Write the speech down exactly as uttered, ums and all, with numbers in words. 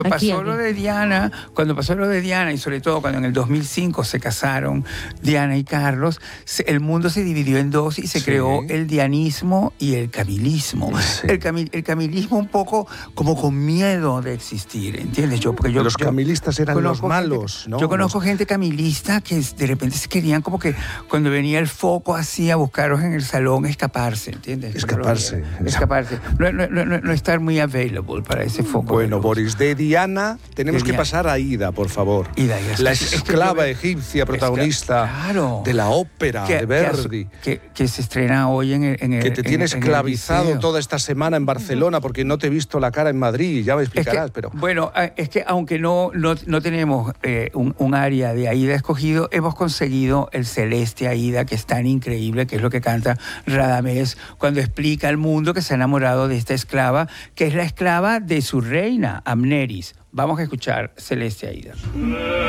Pasó aquí, lo aquí. de Diana, cuando pasó lo de Diana y sobre todo cuando en el dos mil cinco se casaron Diana y Carlos, se, el mundo se dividió en dos y se Sí. creó el dianismo y el camilismo. Sí. El, cami, el camilismo un poco como con miedo de existir, ¿entiendes? Yo, porque yo, los yo camilistas eran los conozco malos, gente, ¿no? Yo conozco Los... gente camilista que de repente se querían como que cuando venía el foco así a buscarlos en el salón escaparse, ¿entiendes? Escaparse. Escaparse. No, no, no, no estar muy available para ese foco. Bueno, Boris, de Diana tenemos que pasar a Ida, por favor. Ida, Ida, la es que, esclava es que yo, egipcia protagonista es que, claro, de la ópera que, de Verdi. Que, que, que se estrena hoy en el en Que te el, tiene en, esclavizado en toda esta semana en Barcelona porque no te he visto la cara en Madrid, ya me explicarás. Es que, pero... Bueno, es que aunque no, no, no tenemos eh, un, un área de Aida escogido, hemos conseguido el Celeste Aida, que es tan increíble, que es lo que canta Radamés cuando explica al mundo que se ha enamorado de esta esclava, que es la esclava de su reina, Amneris. Vamos a escuchar Celeste Aida.